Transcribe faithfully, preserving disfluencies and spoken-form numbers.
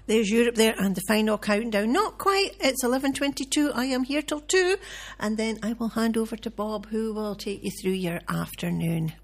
there's Europe there and the final countdown. Not quite. It's eleven twenty-two. I am here till two. And then I will hand over to Bob, who will take you through your afternoon.